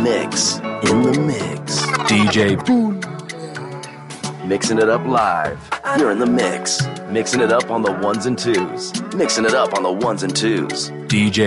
mix. In the mix. DJ Boone. Mixing it up live. You're in the mix. Mixing it up on the ones and twos. Mixing it up on the ones and twos. DJ